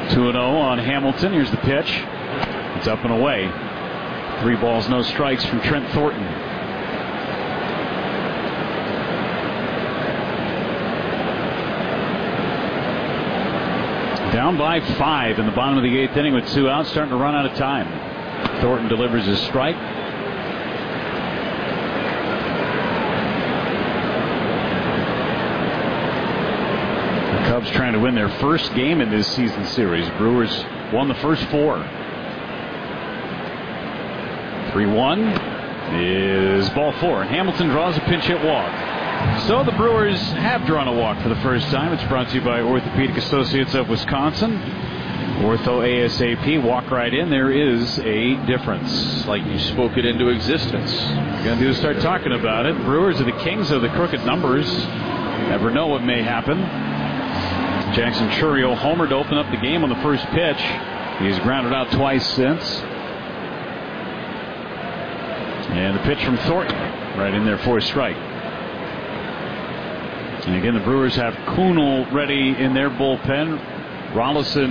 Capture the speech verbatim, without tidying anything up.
two and oh on Hamilton. Here's the pitch. It's up and away. Three balls, no strikes from Trent Thornton. Down by five in the bottom of the eighth inning with two outs, starting to run out of time. Thornton delivers his strike. The Cubs trying to win their first game in this season series. Brewers won the first four. three one is ball four. Hamilton draws a pinch hit walk. So the Brewers have drawn a walk for the first time. It's brought to you by Orthopedic Associates of Wisconsin. Ortho ASAP. Walk right in. There is a difference. Like you spoke it into existence. What we're going to do is start talking about it. Brewers are the kings of the crooked numbers. Never know what may happen. Jackson Chourio homered to open up the game on the first pitch. He's grounded out twice since. And the pitch from Thornton right in there for a strike. And again, the Brewers have Kunal ready in their bullpen. Rolison